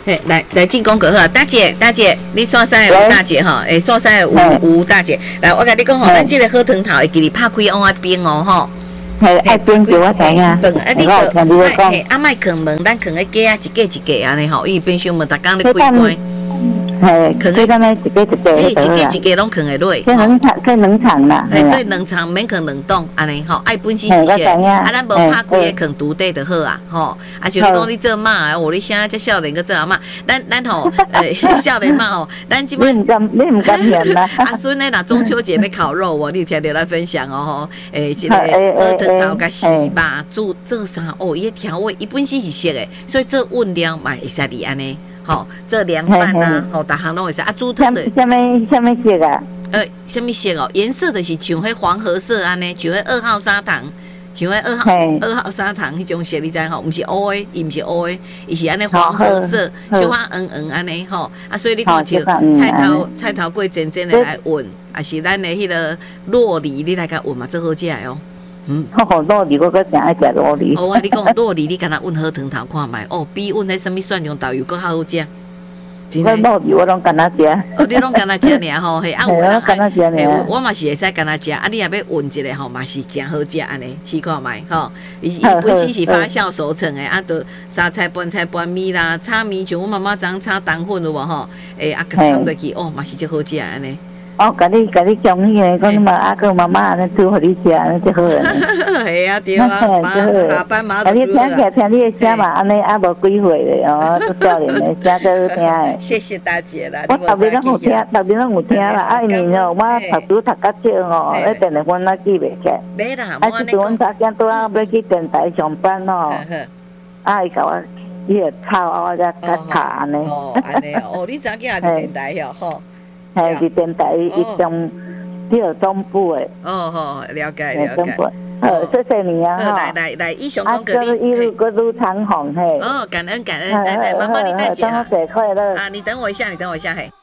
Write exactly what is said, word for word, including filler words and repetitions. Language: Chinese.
嘿，来来进攻个好，大姐大姐，你线上有大姐哈，诶，线上有有大姐，来我跟你讲吼，咱这个好汤头会给你拍开往外冰哦吼。 系爱边叫我知影， 等啊你个嘿，啊莫囥门，咱囥个架啊一架一架安尼吼，因为冰箱门逐工咧开关。 嘿，可以咱们一个一个， 哎，一个一个拢放会落， 这冷藏，这冷藏啦。 哎，对，冷藏免放冷冻，安尼吼，爱本身是些，啊，咱无拍开个放独底就好啊，吼。啊，像你讲你做妈啊，我你现在这少年个做阿妈，咱咱吼，呃，少年妈吼，咱即摆你唔敢，你唔敢演啦。 阿孙呢，若中秋节要烤肉哦，你听着咱分享哦吼，诶，这个二汤头甲洗肉做做啥哦，伊调味伊本身是熟的，所以做温料嘛会使哩安尼。好，这凉拌啊，好，大行拢会使啊。煮汤的， 下面下面色啊？ 呃，什么色哦？颜色的是像迄黄褐色安尼，像迄二号砂糖，像迄二号二号砂糖迄种色，你知吼？毋是乌的，伊毋是乌的，伊是安尼黄褐色，小花黄黄安尼吼。啊，所以你看像菜头菜头粿尖尖的来混，啊是咱的迄个酪梨，你来甲混嘛，最好食的哦。嗯， 好酪梨，我个真爱食酪梨。 哦，啊，你讲酪梨，你敢若温好汤头看卖，哦，比温迄什么蒜蓉豆油更好食。 我酪梨我拢敢若食。 哦，你拢敢若食尔吼，嘿，啊有人敢若食尔。 我嘛是会使敢若食，啊，你若要温一下吼，嘛是真好食安尼，试看卖吼。伊伊本身是发酵熟成的，啊，都沙菜拌菜拌米啦，炒米像我妈妈昨炒冬粉有无吼？诶，啊，甲掺落去，哦，嘛是真好食安尼。 哦，甲你甲你讲迄个，讲你妈阿哥妈妈安尼煮互你食，安尼最好诶。 系啊，对啊，下班马上煮啊。你听起来听你诶声嘛，安尼也无几岁咧哦，做少年诶，声最好听诶。 谢谢大姐啦， 我特别拢有听，特别拢有听啦。啊，因为哦，我读书读较少哦，迄电话我记袂起。 袂啦， 啊，是阮查囝拄啊要去电台上班哦，啊，伊甲我伊个抄啊，我才较查安尼。 哦，安尼哦，你查囝也是电台哟，吼。 系是电台一中，迄个中部诶。 哦吼，了解了解。 好，谢谢你啊！ 好，来来来，以上讲个你，一路个路长虹嘿。 哦，感恩感恩，来来，妈妈你再讲。 生日快乐！ 啊，你等我一下，你等我一下嘿。